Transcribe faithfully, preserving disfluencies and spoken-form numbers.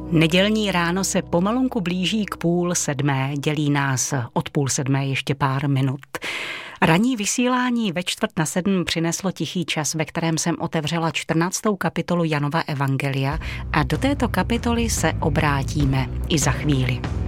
Nedělní ráno se pomalunku blíží k půl sedmé, dělí nás od půl sedmé ještě pár minut. Ranní vysílání ve čtvrt na sedm přineslo tichý čas, ve kterém jsem otevřela čtrnáctou kapitolu Janova evangelia a do této kapitoly se obrátíme i za chvíli.